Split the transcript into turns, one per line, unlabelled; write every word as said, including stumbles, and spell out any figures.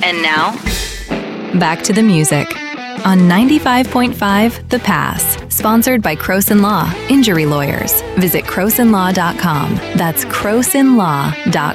And now,
back to the music on ninety-five point five The Pass, sponsored by Croson Law, Injury Lawyers. Visit croson law dot com. That's croson law dot